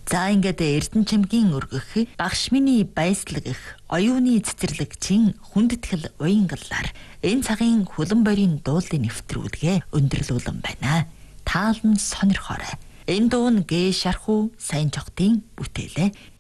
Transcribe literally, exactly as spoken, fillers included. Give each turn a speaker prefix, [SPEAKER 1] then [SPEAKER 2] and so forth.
[SPEAKER 1] За ингээд Эрдэнэчимгийн өргөх багш миний баяслаг их оюуны цэцэрлэгчийн хүндэтгэл уянгалаар энэ цагийн хөлөн борийн дуулын нэвтрүүлгээ өндөрлүүлэн байна. Таалан сонирхоорой. Энэ дуу нь Гэ Шархуу Сайн Чохтын бүтээлээ.